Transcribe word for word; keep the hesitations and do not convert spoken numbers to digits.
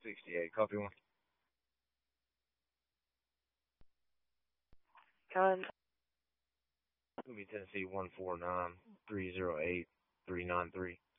sixty-eight, copy one. Con It'll be Tennessee one four nine three zero eight three nine three.